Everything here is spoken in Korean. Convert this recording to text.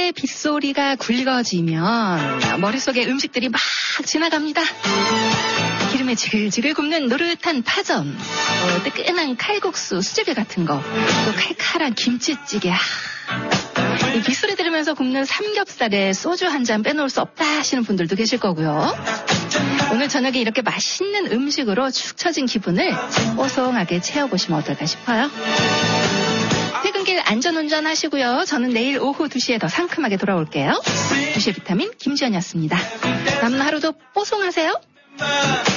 밤새 빗소리가 굵어지면 머릿속에 음식들이 막 지나갑니다. 기름에 지글지글 굽는 노릇한 파전, 뜨끈한 칼국수, 수제비 같은 거, 또 칼칼한 김치찌개. 이 빗소리 들으면서 굽는 삼겹살에 소주 한 잔 빼놓을 수 없다 하시는 분들도 계실 거고요. 오늘 저녁에 이렇게 맛있는 음식으로 축 처진 기분을 뽀송하게 채워보시면 어떨까 싶어요. 퇴근길 안전운전 하시고요. 저는 내일 오후 2시에 더 상큼하게 돌아올게요. 2시의 비타민 김지연이었습니다. 남은 하루도 뽀송하세요.